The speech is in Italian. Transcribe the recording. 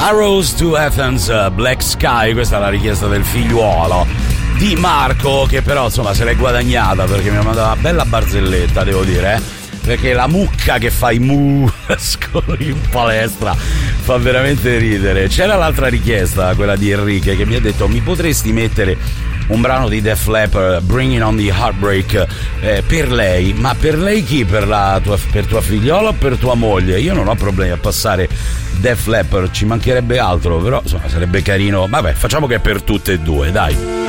Arrows to Athens, Black Sky, questa è la richiesta del figliuolo di Marco, che però insomma se l'è guadagnata perché mi ha mandato una bella barzelletta, devo dire, perché la mucca che fa i mu in palestra fa veramente ridere. C'era l'altra richiesta, quella di Enrique, che mi ha detto: mi potresti mettere un brano di Def Leppard, Bringing on the Heartbreak, per lei? Ma per lei chi? Per tua figliola o per tua moglie? Io non ho problemi a passare Def Leppard, ci mancherebbe altro, però insomma sarebbe carino. Vabbè, facciamo che è per tutte e due, dai.